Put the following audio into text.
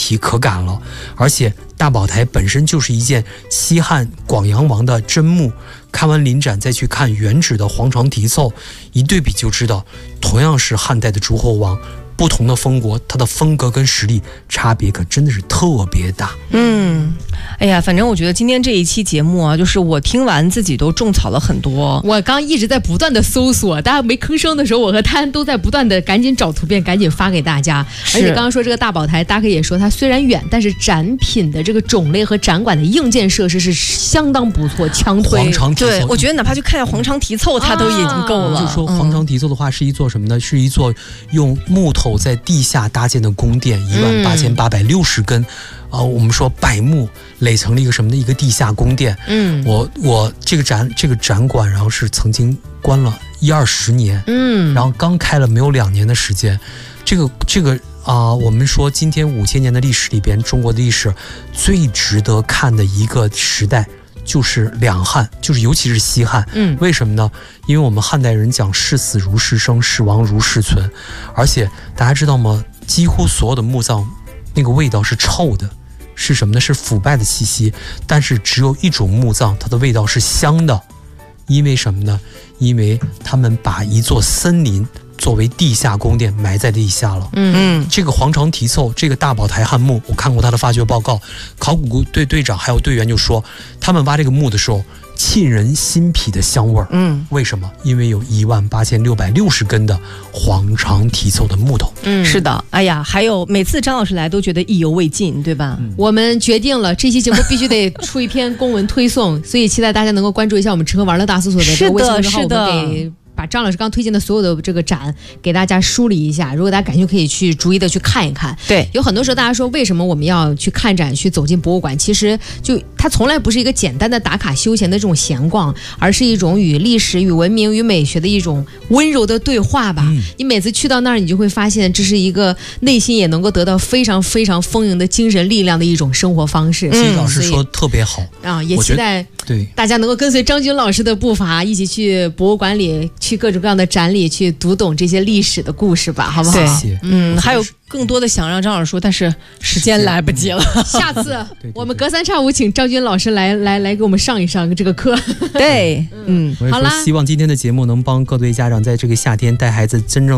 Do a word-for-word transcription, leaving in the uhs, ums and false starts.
体可感了。而且大宝台本身就是一件西汉广阳王的真墓，看完临展再去看原址的黄床题凑，一对比就知道，同样是汉代的诸侯王，不同的封国，它的风格跟实力差别可真的是特别大。 嗯，哎呀，反正我觉得今天这一期节目啊，就是我听完自己都种草了很多。 我刚一直在不断的搜索，大家没吭声的时候，我和丹都在不断的赶紧找图片，赶紧发给大家。而且刚刚说这个大宝台，大哥也说它虽然远，但是展品的这个种类和展馆的硬件设施是相当不错，强推。 黄肠题凑， 对，我觉得哪怕去看一下黄肠题凑，它都已经够了。 啊、就说黄肠题凑的话，是一座什么呢？是一座用木头在地下搭建的宫殿，一万八千八百六十根。啊、呃，我们说柏木垒成了一个什么的一个地下宫殿。嗯，我我这个展这个展馆，然后是曾经关了一二十年，嗯，然后刚开了没有两年的时间。这个这个啊、呃，我们说今天五千年的历史里边，中国的历史最值得看的一个时代就是两汉，就是尤其是西汉。嗯，为什么呢？因为我们汉代人讲视死如视生，视亡如视存，而且大家知道吗？几乎所有的墓葬那个味道是臭的。是什么呢？是腐败的气息。但是只有一种墓葬，它的味道是香的，因为什么呢？因为他们把一座森林作为地下宫殿埋在地下了。嗯，这个黄肠题凑，这个大宝台汉墓，我看过他的发掘报告，考古队队长还有队员就说，他们挖这个墓的时候，沁人心脾的香味儿。嗯，为什么？因为有一万八千六百六十根的黄肠题凑的木头。 嗯，是的。哎呀，还有每次张老师来都觉得意犹未尽，对吧？嗯、 我们决定了，这期节目必须得出一篇公文推送，所以期待大家能够关注一下我们吃喝玩乐大搜索的这个微信账号，我们给把张老师刚推荐的所有的这个展给大家梳理一下，如果大家感兴趣，可以去逐一的去看一看。 对， 有很多时候大家说为什么我们要去看展、去走进博物馆？其实就它从来不是一个简单的打卡休闲的这种闲逛，而是一种与历史、与文明、与美学的一种温柔的对话吧。嗯、你每次去到那儿，你就会发现这是一个内心也能够得到非常非常丰盈的精神力量的一种生活方式。 其实老师说特别好啊，也期待对大家能够跟随张军老师的步伐，一起去博物馆里。去各种各样的展里去读懂这些历史的故事吧，好不好？ 对，嗯，还有更多的想让张老师说，但是时间来不及了。 下次我们隔三差五请张军老师来来来给我们上一上这个课。 对，嗯， 好啦，希望今天的节目能帮各位家长在这个夏天带孩子真正